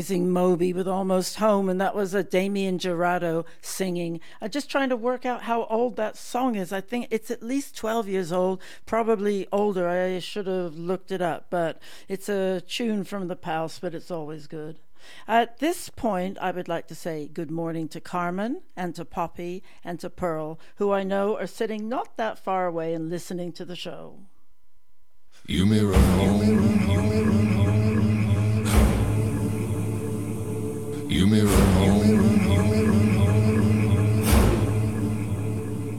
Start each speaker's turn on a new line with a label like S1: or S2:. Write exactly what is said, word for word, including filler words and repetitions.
S1: Moby with Almost Home, and that was a Damien Gerardo singing. I'm just trying to work out how old that song is. I think it's at least twelve years old, probably older. I should have looked it up, but it's a tune from the past, but it's always good. At this point, I would like to say good morning to Carmen and to Poppy and to Pearl, who I know are sitting not that far away and listening to the show.
S2: You may run home, you may